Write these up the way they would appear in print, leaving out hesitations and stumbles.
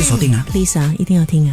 锁定啊 Lisa 一定要听啊。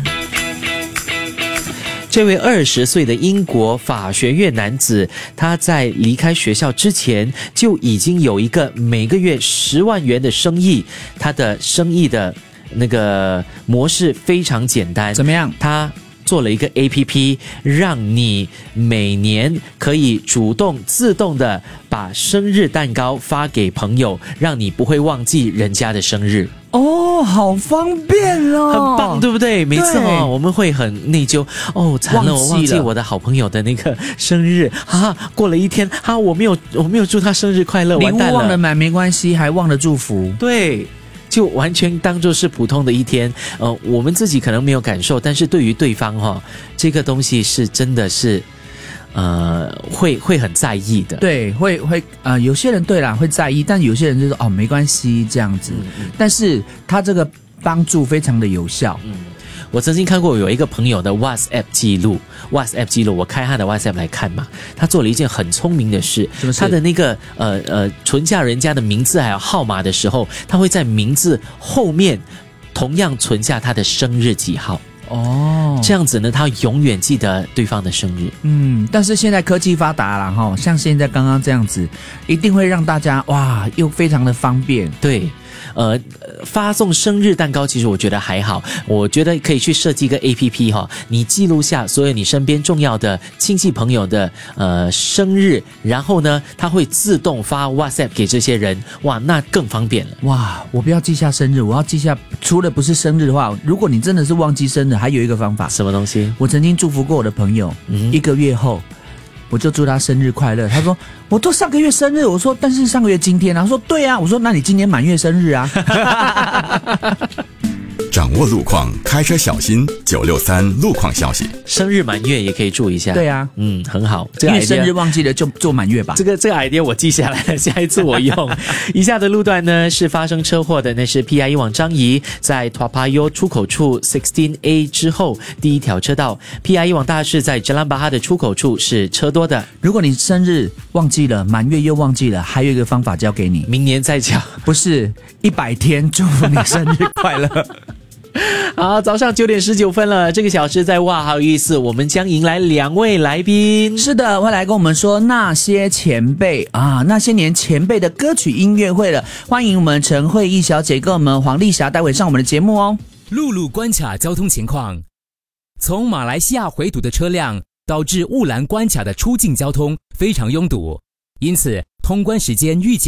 这位20岁的英国法学院男子，他在离开学校之前就已经有一个每个月10万元的生意。他的生意的那个模式非常简单， 怎么样？ 他做了一个 APP， 让你每年可以主动自动的把生日蛋糕发给朋友，让你不会忘记人家的生日。 哦，好方便哦， 很棒，对不对？每次我们会很内疚，惨了，我忘记我的好朋友的那个生日啊！过了一天啊，我没有祝他生日快乐，完蛋了。 礼物忘了买没关系，还忘了祝福， 对。就完全当作是普通的一天，我们自己可能没有感受，但是对于对方这个东西是真的是，会很在意的。 对，会有些人对啦会在意，但有些人就说没关系这样子。但是他这个帮助非常的有效。 我曾经看过有一个朋友的 WhatsApp 记录，我开他的 WhatsApp 来看嘛，他做了一件很聪明的事，他的那个存下人家的名字还有号码的时候，他会在名字后面同样存下他的生日几号。这样子呢，他永远记得对方的生日。 但是现在科技发达了像现在刚刚这样子，一定会让大家又非常的方便。 对。发送生日蛋糕其实我觉得还好，我觉得可以去设计一个 APP 你记录下所有你身边重要的亲戚朋友的生日，然后呢它会自动发 WhatsApp 给这些人，那更方便了。 我不要记下生日，我要记下除了不是生日的话，如果你真的是忘记生日，还有一个方法。 什么东西？ 我曾经祝福过我的朋友，1个月后我就祝他生日快乐。他说我都上个月生日，我说但是上个月今天啊，他说对啊，我说那你今年满月生日啊。 掌握路况，开车小心。963路况消息， 生日满月也可以祝一下。 对啊， 很好。 因为生日忘记了就做满月吧。 这个 idea 我记下来了，下一次我用。以下的路段呢是发生车祸的，那是 PIE 往樟宜，在 Toa Payoh 出口处 16A 之后第一条车道。PIE 往大士在 Jalan Bahar 的出口处是车多的。 如果你生日忘记了，满月又忘记了，还有一个方法教给你， 明年再讲。 不是100天祝福你生日快乐。 好，早上9点19分了，这个小时在哇好有意思，我们将迎来2位来宾。 是的，会来跟我们说那些前辈那些年前辈的歌曲音乐会了。欢迎我们陈慧仪小姐跟我们黄丽霞待会上我们的节目哦。 陆路关卡交通情况，从马来西亚回堵的车辆导致雾兰关卡的出境交通非常拥堵，因此通关时间预计